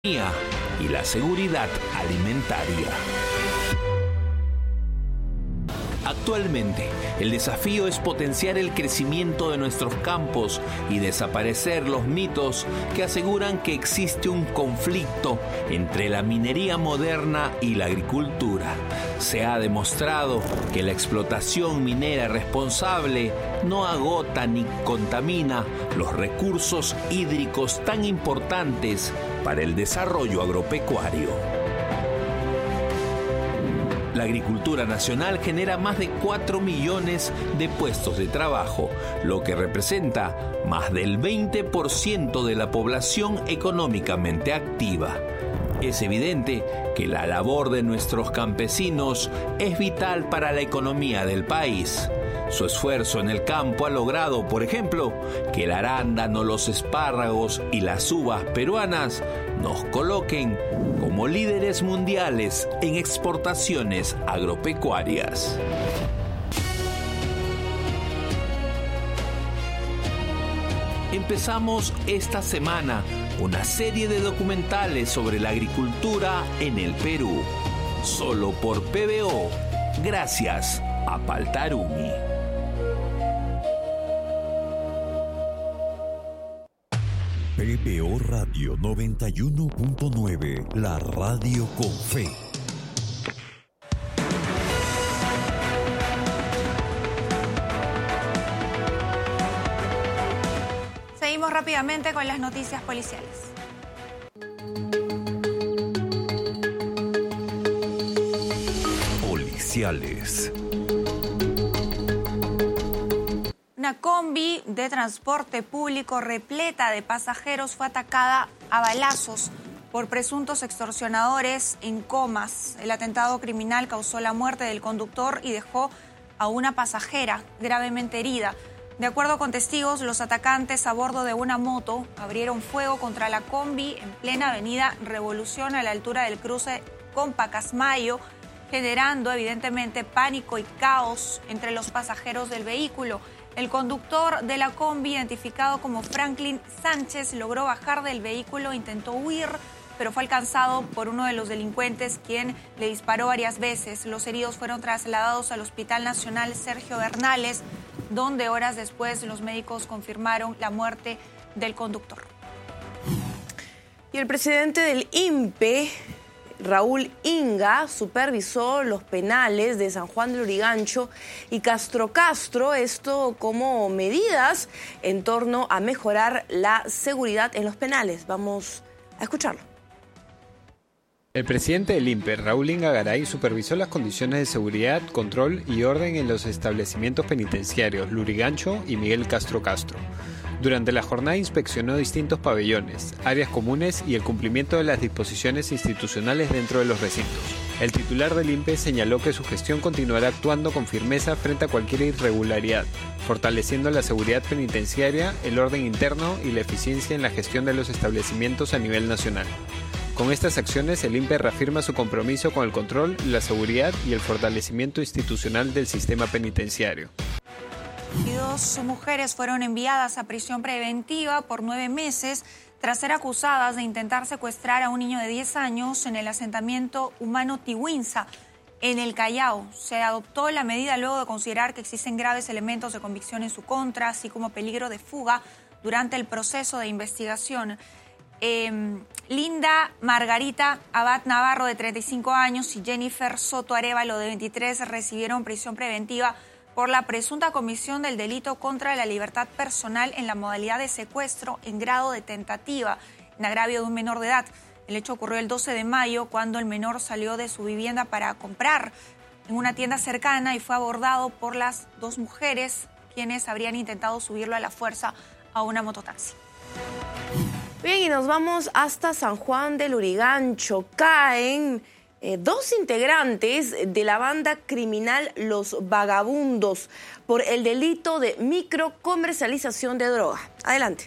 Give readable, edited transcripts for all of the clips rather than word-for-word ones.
y la seguridad alimentaria. Actualmente, el desafío es potenciar el crecimiento de nuestros campos y desaparecer los mitos que aseguran que existe un conflicto entre la minería moderna y la agricultura. Se ha demostrado que la explotación minera responsable no agota ni contamina los recursos hídricos tan importantes para el desarrollo agropecuario. La agricultura nacional genera más de 4 millones de puestos de trabajo, lo que representa más del 20% de la población económicamente activa. Es evidente que la labor de nuestros campesinos es vital para la economía del país. Su esfuerzo en el campo ha logrado, por ejemplo, que el arándano, los espárragos y las uvas peruanas nos coloquen como líderes mundiales en exportaciones agropecuarias. Empezamos esta semana una serie de documentales sobre la agricultura en el Perú, solo por PBO, gracias a Paltarumi. PBO Radio 91.9, la radio con fe. Seguimos rápidamente con las noticias policiales. Policiales. Una combi de transporte público repleta de pasajeros fue atacada a balazos por presuntos extorsionadores en Comas. El atentado criminal causó la muerte del conductor y dejó a una pasajera gravemente herida. De acuerdo con testigos, los atacantes a bordo de una moto abrieron fuego contra la combi en plena avenida Revolución a la altura del cruce con Pacasmayo, generando evidentemente pánico y caos entre los pasajeros del vehículo. El conductor de la combi, identificado como Franklin Sánchez, logró bajar del vehículo e intentó huir, pero fue alcanzado por uno de los delincuentes, quien le disparó varias veces. Los heridos fueron trasladados al Hospital Nacional Sergio Bernales, donde horas después los médicos confirmaron la muerte del conductor. Y el presidente del INPE, Raúl Inga, supervisó los penales de San Juan de Lurigancho y Castro Castro, esto como medidas en torno a mejorar la seguridad en los penales. Vamos a escucharlo. El presidente del INPE, Raúl Inga Garay, supervisó las condiciones de seguridad, control y orden en los establecimientos penitenciarios Lurigancho y Miguel Castro Castro. Durante la jornada inspeccionó distintos pabellones, áreas comunes y el cumplimiento de las disposiciones institucionales dentro de los recintos. El titular del INPE señaló que su gestión continuará actuando con firmeza frente a cualquier irregularidad, fortaleciendo la seguridad penitenciaria, el orden interno y la eficiencia en la gestión de los establecimientos a nivel nacional. Con estas acciones, el INPE reafirma su compromiso con el control, la seguridad y el fortalecimiento institucional del sistema penitenciario. Y 2 mujeres fueron enviadas a prisión preventiva por 9 meses tras ser acusadas de intentar secuestrar a un niño de 10 años en el asentamiento humano Tihuinza, en el Callao. Se adoptó la medida luego de considerar que existen graves elementos de convicción en su contra, así como peligro de fuga durante el proceso de investigación. Linda Margarita Abad Navarro, de 35 años, y Jennifer Soto Arévalo, de 23, recibieron prisión preventiva por la presunta comisión del delito contra la libertad personal en la modalidad de secuestro en grado de tentativa en agravio de un menor de edad. El hecho ocurrió el 12 de mayo, cuando el menor salió de su vivienda para comprar en una tienda cercana y fue abordado por las 2 mujeres, quienes habrían intentado subirlo a la fuerza a una mototaxi. Bien, y nos vamos hasta San Juan de Lurigancho. Caen 2 integrantes de la banda criminal Los Vagabundos por el delito de microcomercialización de droga. Adelante.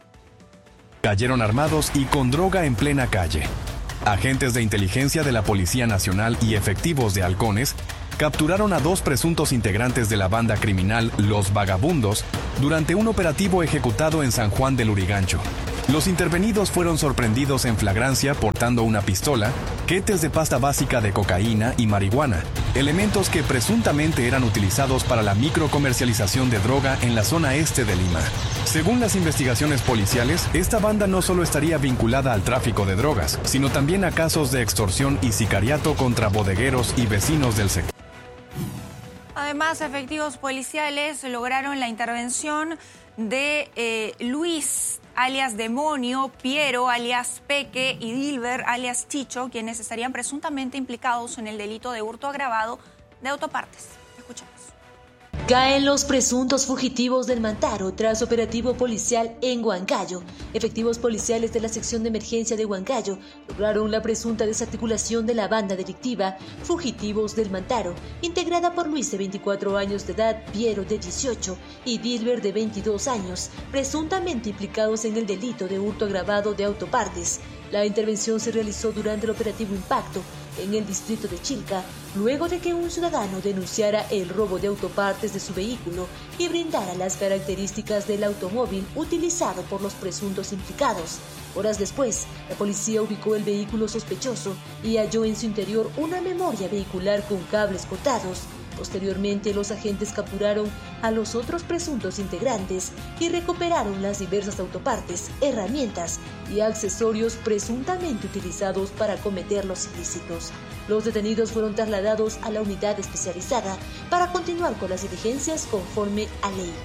Cayeron armados y con droga en plena calle. Agentes de inteligencia de la Policía Nacional y efectivos de halcones capturaron a 2 presuntos integrantes de la banda criminal Los Vagabundos durante un operativo ejecutado en San Juan de Lurigancho. Los intervenidos fueron sorprendidos en flagrancia portando una pistola, quetes de pasta básica de cocaína y marihuana, elementos que presuntamente eran utilizados para la microcomercialización de droga en la zona este de Lima. Según las investigaciones policiales, esta banda no solo estaría vinculada al tráfico de drogas, sino también a casos de extorsión y sicariato contra bodegueros y vecinos del sector. Además, efectivos policiales lograron la intervención de Luis, alias Demonio, Piero, alias Peque, y Dilber, alias Chicho, quienes estarían presuntamente implicados en el delito de hurto agravado de autopartes. Escuchamos. Caen los presuntos fugitivos del Mantaro tras operativo policial en Huancayo. Efectivos policiales de la sección de emergencia de Huancayo lograron la presunta desarticulación de la banda delictiva Fugitivos del Mantaro, integrada por Luis de 24 años de edad, Piero de 18 y Dilber de 22 años, presuntamente implicados en el delito de hurto agravado de autopartes. La intervención se realizó durante el operativo Impacto en el distrito de Chilca, luego de que un ciudadano denunciara el robo de autopartes de su vehículo y brindara las características del automóvil utilizado por los presuntos implicados. Horas después, la policía ubicó el vehículo sospechoso y halló en su interior una memoria vehicular con cables cortados. Posteriormente, los agentes capturaron a los otros presuntos integrantes y recuperaron las diversas autopartes, herramientas y accesorios presuntamente utilizados para cometer los ilícitos. Los detenidos fueron trasladados a la unidad especializada para continuar con las diligencias conforme a ley.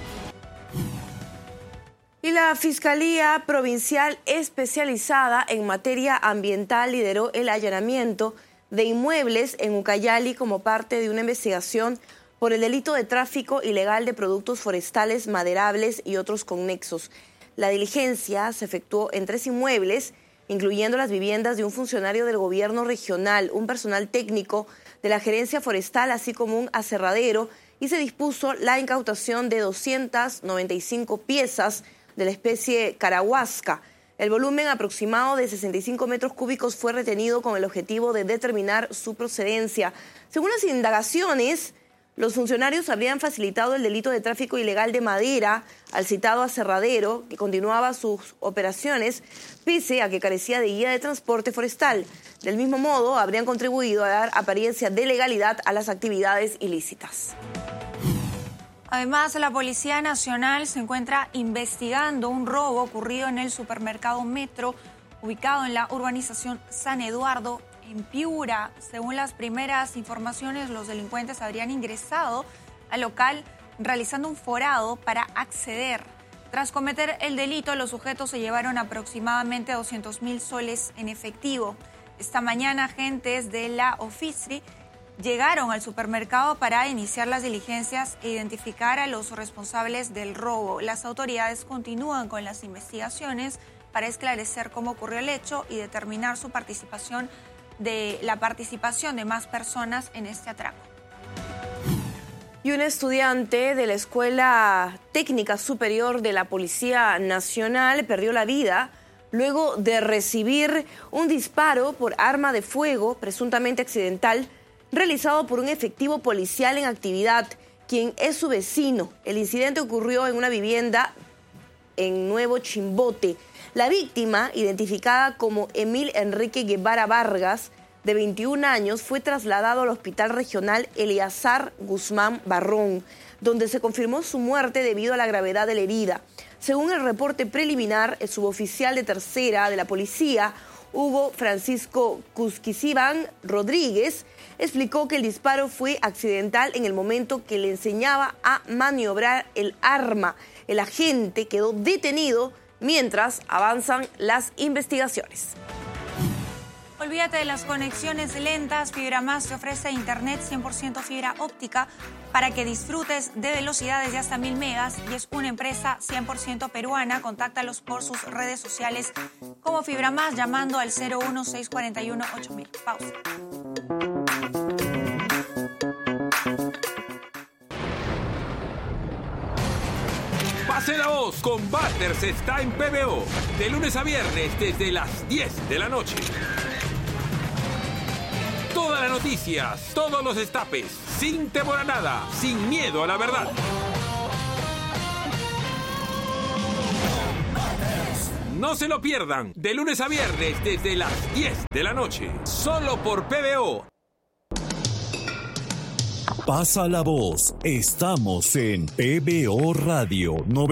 Y la Fiscalía Provincial Especializada en Materia Ambiental lideró el allanamiento de inmuebles en Ucayali como parte de una investigación por el delito de tráfico ilegal de productos forestales, maderables y otros conexos. La diligencia se efectuó en 3 inmuebles, incluyendo las viviendas de un funcionario del gobierno regional, un personal técnico de la gerencia forestal, así como un aserradero, y se dispuso la incautación de 295 piezas de la especie carahuasca. El volumen aproximado de 65 metros cúbicos fue retenido con el objetivo de determinar su procedencia. Según las indagaciones, los funcionarios habrían facilitado el delito de tráfico ilegal de madera al citado aserradero, que continuaba sus operaciones pese a que carecía de guía de transporte forestal. Del mismo modo, habrían contribuido a dar apariencia de legalidad a las actividades ilícitas. Además, la Policía Nacional se encuentra investigando un robo ocurrido en el supermercado Metro, ubicado en la urbanización San Eduardo, en Piura. Según las primeras informaciones, los delincuentes habrían ingresado al local realizando un forado para acceder. Tras cometer el delito, los sujetos se llevaron aproximadamente 200.000 soles en efectivo. Esta mañana, agentes de la OFICRI llegaron al supermercado para iniciar las diligencias e identificar a los responsables del robo. Las autoridades continúan con las investigaciones para esclarecer cómo ocurrió el hecho y determinar la participación de más personas en este atraco. Y un estudiante de la Escuela Técnica Superior de la Policía Nacional perdió la vida luego de recibir un disparo por arma de fuego presuntamente accidental realizado por un efectivo policial en actividad, quien es su vecino. El incidente ocurrió en una vivienda en Nuevo Chimbote. La víctima, identificada como Emil Enrique Guevara Vargas, de 21 años, fue trasladado al Hospital Regional Eleazar Guzmán Barrón, donde se confirmó su muerte debido a la gravedad de la herida. Según el reporte preliminar, el suboficial de tercera de la policía, Hugo Francisco Cusquicibán Rodríguez, explicó que el disparo fue accidental en el momento que le enseñaba a maniobrar el arma. El agente quedó detenido mientras avanzan las investigaciones. Olvídate de las conexiones lentas. FibraMás te ofrece internet 100% fibra óptica para que disfrutes de velocidades de hasta 1000 megas y es una empresa 100% peruana. Contáctalos por sus redes sociales como FibraMás llamando al 01641-8000. Pausa. Pase la voz, Combaters está en PBO, de lunes a viernes desde las 10 de la noche. Todas las noticias, todos los destapes, sin temor a nada, sin miedo a la verdad. No se lo pierdan, de lunes a viernes desde las 10 de la noche, solo por PBO. Pasa la voz, estamos en PBO Radio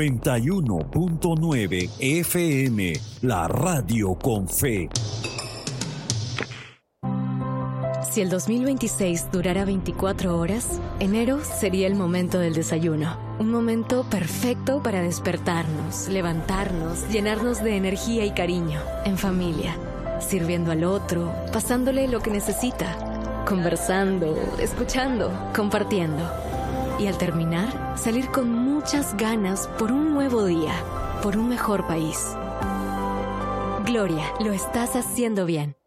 91.9 FM, la radio con fe. Si el 2026 durara 24 horas, enero sería el momento del desayuno. Un momento perfecto para despertarnos, levantarnos, llenarnos de energía y cariño, en familia, sirviendo al otro, pasándole lo que necesita, conversando, escuchando, compartiendo. Y al terminar, salir con muchas ganas por un nuevo día, por un mejor país. Gloria, lo estás haciendo bien.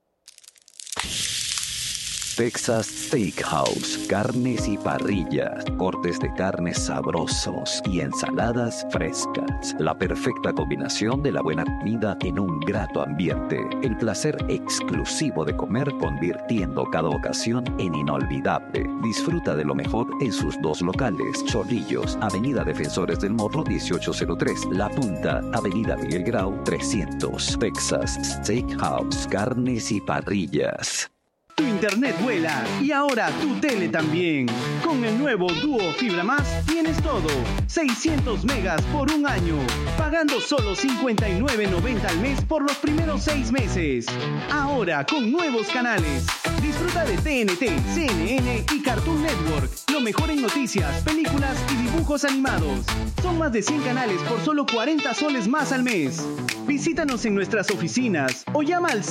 Texas Steakhouse, carnes y parrillas, cortes de carne sabrosos y ensaladas frescas. La perfecta combinación de la buena comida en un grato ambiente. El placer exclusivo de comer convirtiendo cada ocasión en inolvidable. Disfruta de lo mejor en sus dos locales. Chorrillos, Avenida Defensores del Morro 1803. La Punta, Avenida Miguel Grau 300. Texas Steakhouse, carnes y parrillas. Tu internet vuela y ahora tu tele también. Con el nuevo Duo Fibra Más tienes todo. 600 megas por un año, pagando solo $59.90 al mes por los primeros 6 meses. Ahora con nuevos canales. Disfruta de TNT, CNN y Cartoon Network. Lo mejor en noticias, películas y dibujos animados. Son más de 100 canales por solo 40 soles más al mes. Visítanos en nuestras oficinas o llama al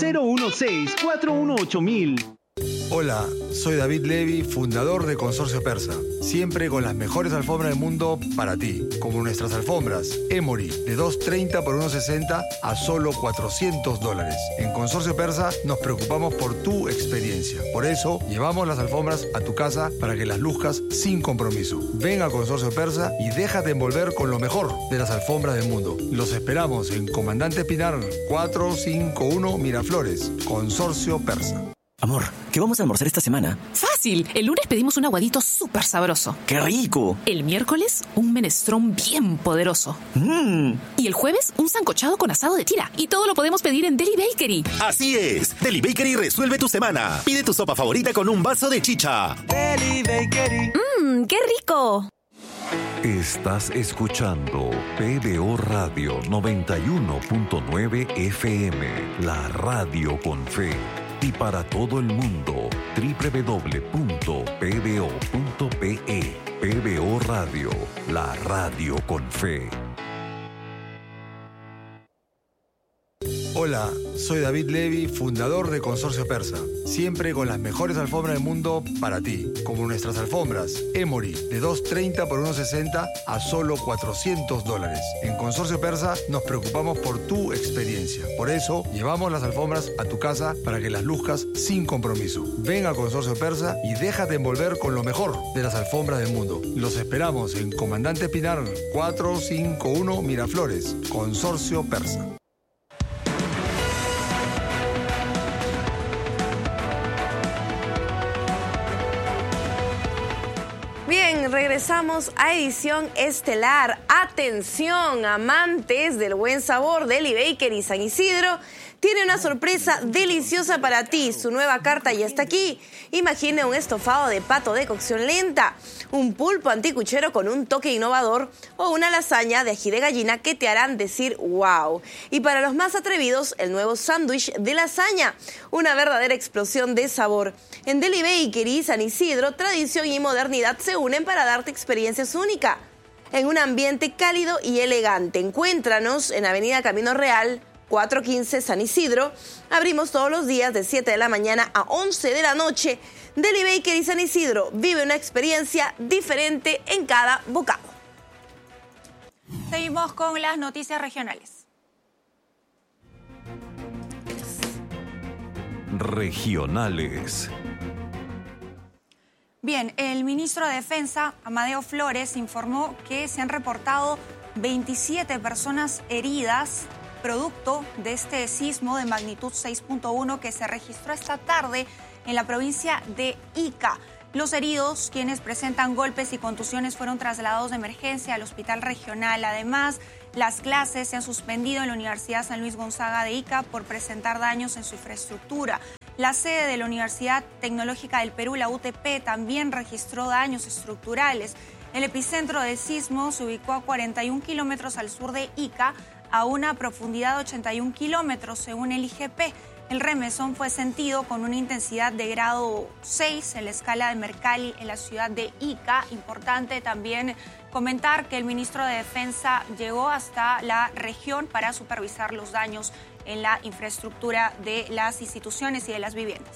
016-418-1000. Hola, soy David Levy, fundador de Consorcio Persa. Siempre con las mejores alfombras del mundo para ti, como nuestras alfombras Emory de $230 por $160 a solo $400. En Consorcio Persa nos preocupamos por tu experiencia. Por eso llevamos las alfombras a tu casa para que las luzcas sin compromiso. Ven a Consorcio Persa y déjate envolver con lo mejor de las alfombras del mundo. Los esperamos en Comandante Pinar 451 Miraflores. Consorcio Persa. Amor, ¿qué vamos a almorzar esta semana? Fácil. El lunes pedimos un aguadito súper sabroso. ¡Qué rico! El miércoles, un menestrón bien poderoso. Y el jueves, un sancochado con asado de tira. Y todo lo podemos pedir en Deli Bakery. Así es. Deli Bakery resuelve tu semana. Pide tu sopa favorita con un vaso de chicha. Deli Bakery. ¡Qué rico! Estás escuchando PBO Radio 91.9 FM, la radio con fe. Y para todo el mundo, www.pbo.pe. PBO Radio, la radio con fe. Hola, soy David Levy, fundador de Consorcio Persa. Siempre con las mejores alfombras del mundo para ti, como nuestras alfombras Emory de $230 por $160 a solo $400. En Consorcio Persa nos preocupamos por tu experiencia. Por eso llevamos las alfombras a tu casa para que las luzcas sin compromiso. Ven a Consorcio Persa y déjate envolver con lo mejor de las alfombras del mundo. Los esperamos en Comandante Pinar 451 Miraflores. Consorcio Persa. Bien, regresamos a edición estelar. Atención, amantes del buen sabor, Deli Bakery San Isidro tiene una sorpresa deliciosa para ti. Su nueva carta ya está aquí. Imagine un estofado de pato de cocción lenta, un pulpo anticuchero con un toque innovador o una lasaña de ají de gallina que te harán decir wow. Y para los más atrevidos, el nuevo sándwich de lasaña, una verdadera explosión de sabor. En Deli Bakery San Isidro, tradición y modernidad se unen para darte experiencias únicas en un ambiente cálido y elegante. Encuéntranos en Avenida Camino Real 415 San Isidro. Abrimos todos los días de 7 de la mañana a 11 de la noche. Deli Bakery San Isidro vive una experiencia diferente en cada bocado. Seguimos con las noticias regionales. Regionales. Bien, el ministro de Defensa, Amadeo Flores, informó que se han reportado 27 personas heridas producto de este sismo de magnitud 6.1 que se registró esta tarde en la provincia de Ica. Los heridos, quienes presentan golpes y contusiones, fueron trasladados de emergencia al hospital regional. Además, Las clases se han suspendido en la Universidad San Luis Gonzaga de Ica por presentar daños en su infraestructura. La sede de la Universidad Tecnológica del Perú, la UTP, también registró daños estructurales. El epicentro del sismo se ubicó a 41 kilómetros al sur de Ica, a una profundidad de 81 kilómetros, según el IGP. El remesón fue sentido con una intensidad de grado 6 en la escala de Mercalli en la ciudad de Ica. Importante también comentar que el ministro de Defensa llegó hasta la región para supervisar los daños en la infraestructura de las instituciones y de las viviendas.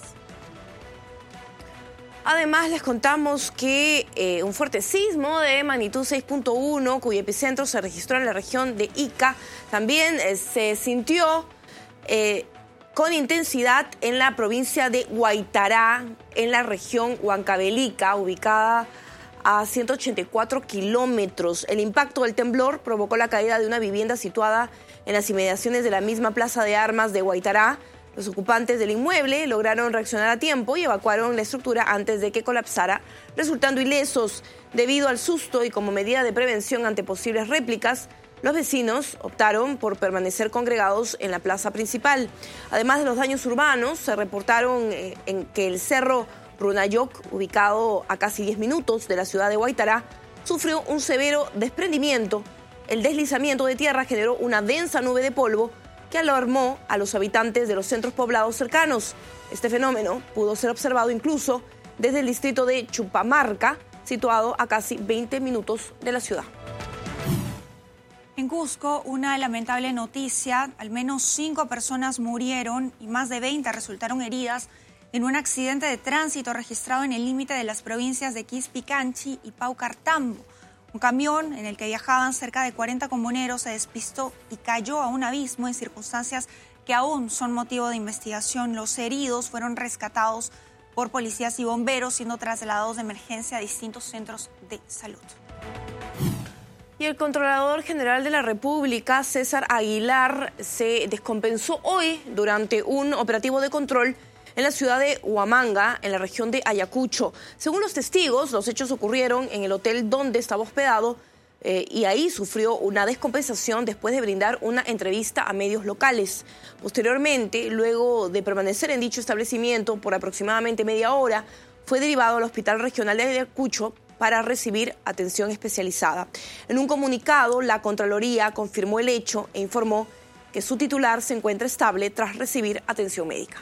Además, les contamos que un fuerte sismo de magnitud 6.1, cuyo epicentro se registró en la región de Ica, también se sintió con intensidad en la provincia de Huaytará, en la región Huancavelica, ubicada a 184 kilómetros. El impacto del temblor provocó la caída de una vivienda situada en las inmediaciones de la misma plaza de armas de Huaytará. Los ocupantes del inmueble lograron reaccionar a tiempo y evacuaron la estructura antes de que colapsara, resultando ilesos. Debido al susto y como medida de prevención ante posibles réplicas, los vecinos optaron por permanecer congregados en la plaza principal. Además de los daños urbanos, se reportaron en que el cerro Runayoc, ubicado a casi 10 minutos de la ciudad de Huaytará, sufrió un severo desprendimiento. El deslizamiento de tierra generó una densa nube de polvo que alarmó a los habitantes de los centros poblados cercanos. Este fenómeno pudo ser observado incluso desde el distrito de Chupamarca, situado a casi 20 minutos de la ciudad. En Cusco, una lamentable noticia: al menos 5 personas murieron y más de 20 resultaron heridas en un accidente de tránsito registrado en el límite de las provincias de Quispi-Canchi y Paucartambo. Un camión en el que viajaban cerca de 40 comuneros se despistó y cayó a un abismo en circunstancias que aún son motivo de investigación. Los heridos fueron rescatados por policías y bomberos, siendo trasladados de emergencia a distintos centros de salud. Y el Controlador General de la República, César Aguilar, se descompensó hoy durante un operativo de control en la ciudad de Huamanga, en la región de Ayacucho. Según los testigos, los hechos ocurrieron en el hotel donde estaba hospedado y ahí sufrió una descompensación después de brindar una entrevista a medios locales. Posteriormente, luego de permanecer en dicho establecimiento por aproximadamente media hora, fue derivado al Hospital Regional de Ayacucho para recibir atención especializada. En un comunicado, la Contraloría confirmó el hecho e informó que su titular se encuentra estable tras recibir atención médica.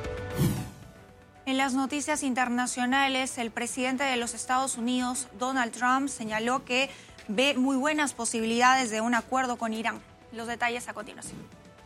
En las noticias internacionales, el presidente de los Estados Unidos, Donald Trump, señaló que ve muy buenas posibilidades de un acuerdo con Irán. Los detalles a continuación.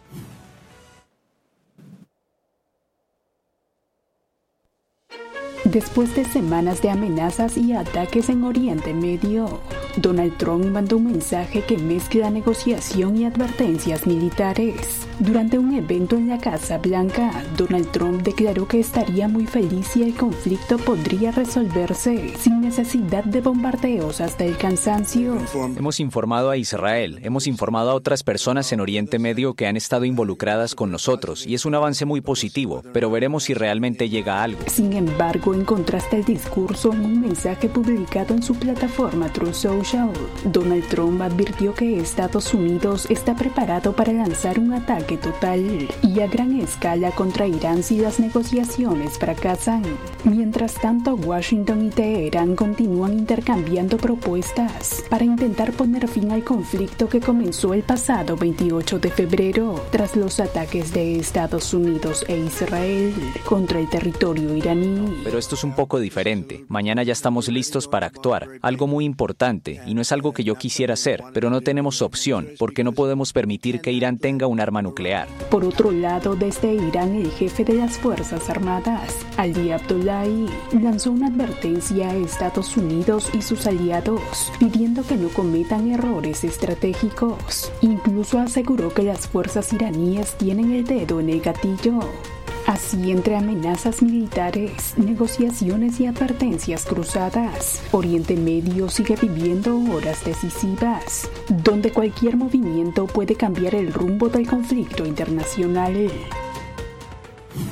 Después de semanas de amenazas y ataques en Oriente Medio, Donald Trump mandó un mensaje que mezcla negociación y advertencias militares. Durante un evento en la Casa Blanca, Donald Trump declaró que estaría muy feliz si el conflicto podría resolverse sin necesidad de bombardeos hasta el cansancio. Hemos informado a Israel, hemos informado a otras personas en Oriente Medio que han estado involucradas con nosotros y es un avance muy positivo, pero veremos si realmente llega a algo. Sin embargo, en contraste al discurso en un mensaje publicado en su plataforma Truth Social, Donald Trump advirtió que Estados Unidos está preparado para lanzar un ataque total y a gran escala contra Irán si las negociaciones fracasan. Mientras tanto, Washington y Teherán continúan intercambiando propuestas para intentar poner fin al conflicto que comenzó el pasado 28 de febrero tras los ataques de Estados Unidos e Israel contra el territorio iraní. Pero esto es un poco diferente. Mañana ya estamos listos para actuar. Algo muy importante, y no es algo que yo quisiera hacer, pero no tenemos opción, porque no podemos permitir que Irán tenga un arma nuclear. Por otro lado, desde Irán, el jefe de las Fuerzas Armadas, Ali Abdullahi, lanzó una advertencia a Estados Unidos y sus aliados, pidiendo que no cometan errores estratégicos. Incluso aseguró que las fuerzas iraníes tienen el dedo en el gatillo. Así, entre amenazas militares, negociaciones y advertencias cruzadas, Oriente Medio sigue viviendo horas decisivas, donde cualquier movimiento puede cambiar el rumbo del conflicto internacional.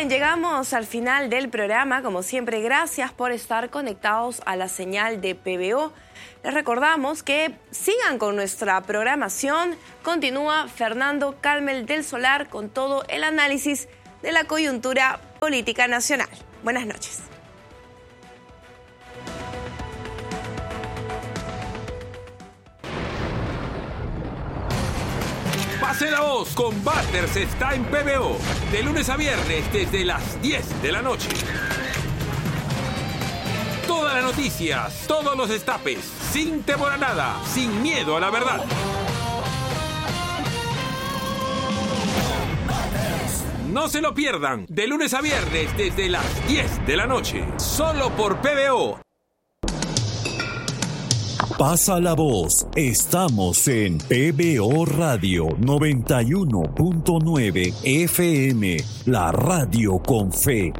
Bien, llegamos al final del programa. Como siempre, gracias por estar conectados a la señal de PBO. Les recordamos que sigan con nuestra programación. Continúa Fernando Calmel del Solar con todo el análisis de la coyuntura política nacional. Buenas noches. Pase la voz con Butters está en PBO. De lunes a viernes desde las 10 de la noche. Todas las noticias, todos los destapes, sin temor a nada, sin miedo a la verdad. No se lo pierdan, de lunes a viernes desde las 10 de la noche, solo por PBO. Pasa la voz, estamos en PBO Radio 91.9 FM, la radio con fe.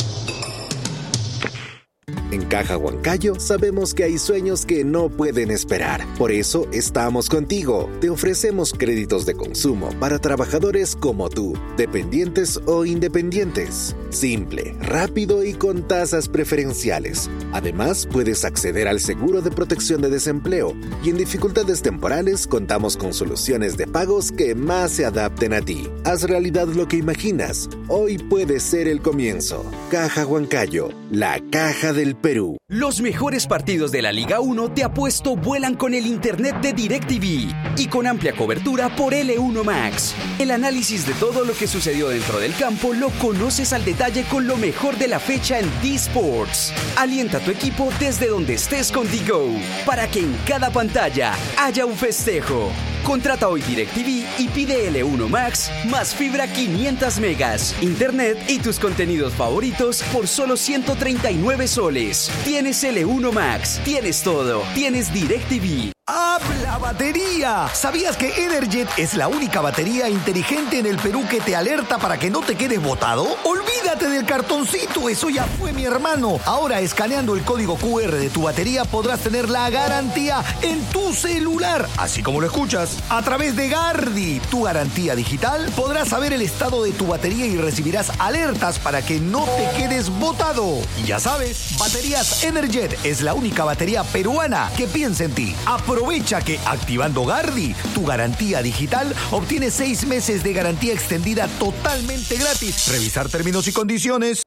En Caja Huancayo sabemos que hay sueños que no pueden esperar. Por eso estamos contigo. Te ofrecemos créditos de consumo para trabajadores como tú, dependientes o independientes. Simple, rápido y con tasas preferenciales. Además, puedes acceder al seguro de protección de desempleo y en dificultades temporales contamos con soluciones de pagos que más se adapten a ti. Haz realidad lo que imaginas. Hoy puede ser el comienzo. Caja Huancayo, la caja del Perú. Los mejores partidos de la Liga 1 te apuesto vuelan con el internet de DirecTV y con amplia cobertura por L1 Max. El análisis de todo lo que sucedió dentro del campo lo conoces al detalle con lo mejor de la fecha en D-Sports. Alienta a tu equipo desde donde estés con D-Go para que en cada pantalla haya un festejo. Contrata hoy DirecTV y pide L1 Max más fibra 500 megas, internet y tus contenidos favoritos por solo 139 soles. Tienes L1 Max, tienes todo, tienes DirecTV. ¡Habla batería! ¿Sabías que Energet es la única batería inteligente en el Perú que te alerta para que no te quedes botado? ¡Olvídate del cartoncito! Eso ya fue, mi hermano. Ahora, escaneando el código QR de tu batería, podrás tener la garantía en tu celular. Así como lo escuchas. A través de Gardi, tu garantía digital, podrás saber el estado de tu batería y recibirás alertas para que no te quedes botado. Y ya sabes, Baterías Energet es la única batería peruana que piensa en ti. Aprovecha que activando Gardi, tu garantía digital, obtienes 6 meses de garantía extendida totalmente gratis. Revisar términos y condiciones.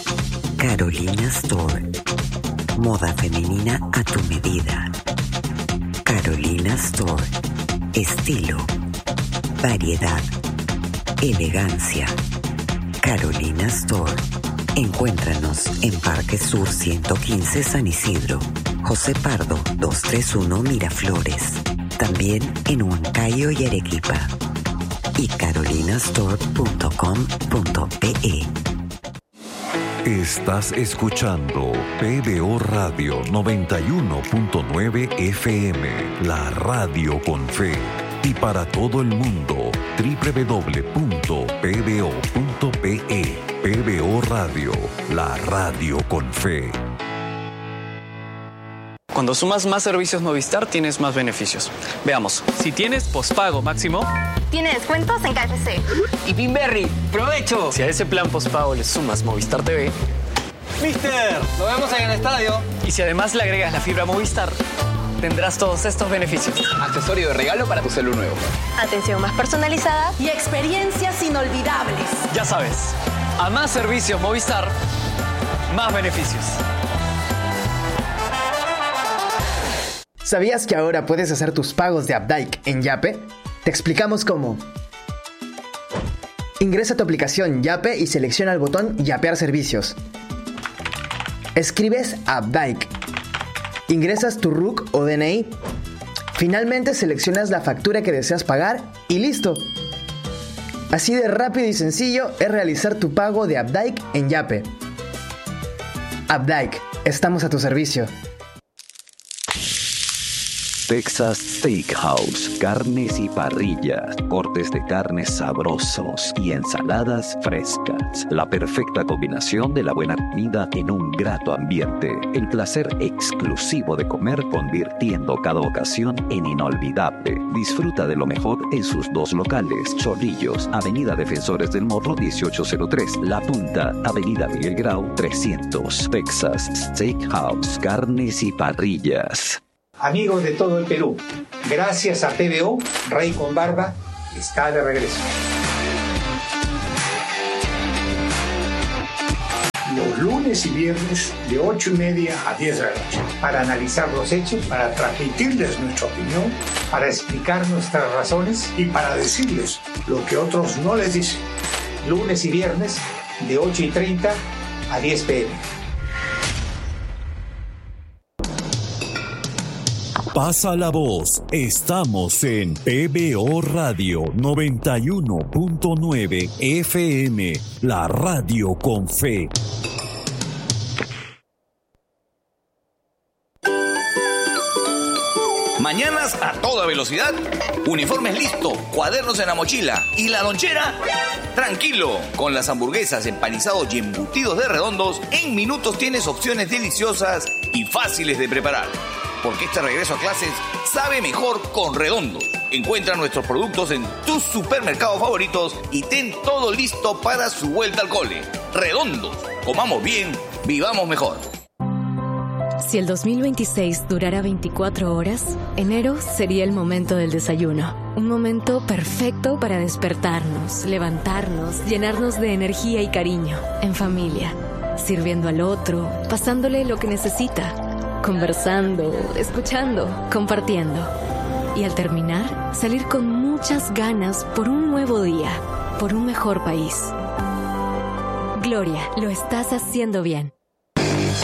Carolina Store. Moda femenina a tu medida. Carolina Store. Estilo. Variedad. Elegancia. Carolina Store. Encuéntranos en Parque Sur 115 San Isidro, José Pardo 231 Miraflores, también en Huancayo y Arequipa, y carolinastore.com.pe. Estás escuchando PBO Radio 91.9 FM, la radio con fe. Y para todo el mundo, www.pbo.pe. PBO Radio, la radio con fe. Cuando sumas más servicios Movistar, tienes más beneficios. Veamos. Si tienes pospago máximo, tiene descuentos en KFC. Y Pinberry, ¡provecho! Si a ese plan pospago le sumas Movistar TV, ¡Mister! ¡Nos vemos en el estadio! Y si además le agregas la fibra Movistar, tendrás todos estos beneficios. Accesorio de regalo para tu celu nuevo. Atención más personalizada y experiencias inolvidables. Ya sabes, a más servicios Movistar, más beneficios. ¿Sabías que ahora puedes hacer tus pagos de Updike en Yape? Te explicamos cómo. Ingresa a tu aplicación Yape y selecciona el botón Yapear servicios. Escribes Updike. Ingresas tu RUC o DNI. Finalmente seleccionas la factura que deseas pagar y listo. Así de rápido y sencillo es realizar tu pago de Updike en Yape. Updike, estamos a tu servicio. Texas Steakhouse, carnes y parrillas, cortes de carne sabrosos y ensaladas frescas. La perfecta combinación de la buena comida en un grato ambiente. El placer exclusivo de comer, convirtiendo cada ocasión en inolvidable. Disfruta de lo mejor en sus dos locales: Chorrillos, Avenida Defensores del Morro 1803, La Punta, Avenida Miguel Grau 300. Texas Steakhouse, carnes y parrillas. Amigos de todo el Perú, gracias a PBO, Rey con Barba está de regreso. Los lunes y viernes de 8:30 a 10 de la noche, para analizar los hechos, para transmitirles nuestra opinión, para explicar nuestras razones y para decirles lo que otros no les dicen. Lunes y viernes de 8:30 a 10 p.m. Pasa la voz, estamos en PBO Radio 91.9 FM, la radio con fe. Mañanas a toda velocidad, uniformes listos, cuadernos en la mochila y la lonchera. Tranquilo, con las hamburguesas, empanizados y embutidos de Redondos, en minutos tienes opciones deliciosas y fáciles de preparar. Porque este regreso a clases sabe mejor con Redondos. Encuentra nuestros productos en tus supermercados favoritos y ten todo listo para su vuelta al cole. Redondos, comamos bien, vivamos mejor. Si el 2026 durara 24 horas, enero sería el momento del desayuno. Un momento perfecto para despertarnos, levantarnos, llenarnos de energía y cariño, en familia, sirviendo al otro, pasándole lo que necesita. Conversando, escuchando, compartiendo. Y al terminar, salir con muchas ganas por un nuevo día, por un mejor país. Gloria, lo estás haciendo bien.